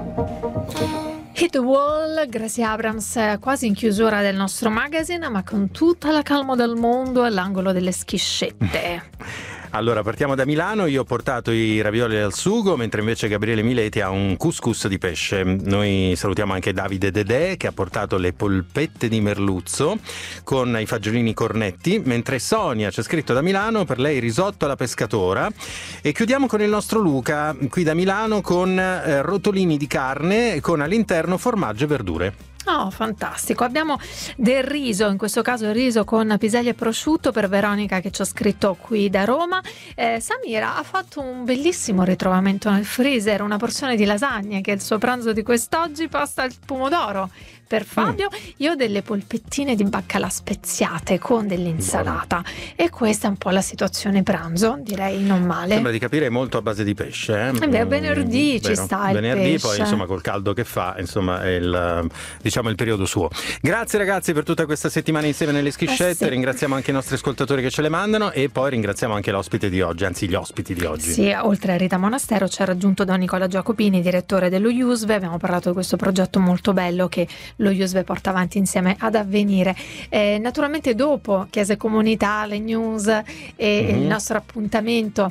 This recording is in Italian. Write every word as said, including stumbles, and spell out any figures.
Hit the Wall, Gracie Abrams, quasi in chiusura del nostro magazine, ma con tutta la calma del mondo all'angolo delle schiscette. Allora, partiamo da Milano. Io ho portato i ravioli al sugo, mentre invece Gabriele Mileti ha un couscous di pesce. Noi salutiamo anche Davide Dedè, che ha portato le polpette di merluzzo con i fagiolini cornetti, mentre Sonia ci ha scritto da Milano, per lei risotto alla pescatora. E chiudiamo con il nostro Luca, qui da Milano, con eh, rotolini di carne con all'interno formaggio e verdure. Oh, fantastico. Abbiamo del riso, in questo caso il riso con piselli e prosciutto per Veronica che ci ha scritto qui da Roma. Eh, Samira ha fatto un bellissimo ritrovamento nel freezer, una porzione di lasagne che è il suo pranzo di quest'oggi, pasta al pomodoro per Fabio. Mm. Io ho delle polpettine di baccalà speziate con dell'insalata. Buono. E questa è un po' la situazione pranzo, direi non male. Sembra di capire molto a base di pesce. Eh? Beh, venerdì mm, ci vero. sta il venerdì, pesce. Poi insomma col caldo che fa, insomma è il, diciamo il periodo suo. Grazie ragazzi per tutta questa settimana insieme nelle schiscette. Eh sì. Ringraziamo anche i nostri ascoltatori che ce le mandano e poi ringraziamo anche l'ospite di oggi, anzi gli ospiti di oggi. Sì, oltre a Rita Monastero ci ha raggiunto Don Nicola Giacopini, direttore dello I U S V. Abbiamo parlato di questo progetto molto bello che lo I U S V porta avanti insieme ad Avvenire. Eh, naturalmente dopo Chiesa e Comunità, le news e mm-hmm. il nostro appuntamento